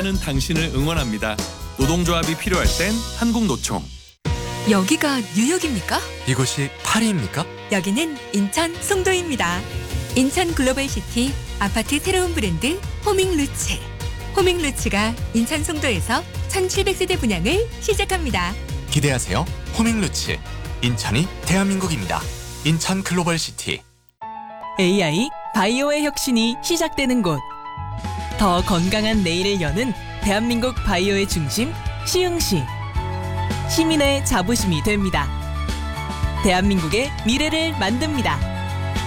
일하는 당신을 응원합니다. 노동조합이 필요할 땐 한국노총. 여기가 뉴욕입니까? 이곳이 파리입니까? 여기는 인천 송도입니다. 인천 글로벌시티 아파트 새로운 브랜드 호밍루츠. 호밍루츠가 인천 송도에서 1700세대 분양을 시작합니다. 기대하세요. 호밍루츠. 인천이 대한민국입니다. 인천 글로벌시티. AI 바이오의 혁신이 시작되는 곳. 더 건강한 내일을 여는 대한민국 바이오의 중심 시흥시. 시민의 자부심이 됩니다. 대한민국의 미래를 만듭니다.